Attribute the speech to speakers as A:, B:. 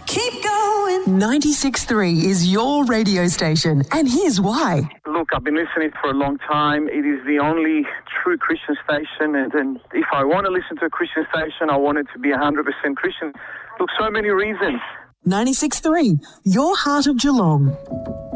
A: Keep going.
B: 96.3 is your radio station, and here's why.
C: Look, I've been listening for a long time. It is the only true Christian station, and if I want to listen to a Christian station, I want it to be 100% Christian. Look, so many reasons.
B: 96.3, your heart of Geelong.